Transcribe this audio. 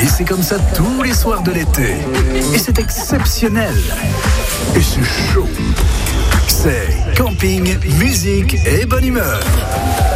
Et c'est comme ça tous les soirs de l'été. Et c'est exceptionnel. Et c'est chaud. C'est camping, musique et bonne humeur.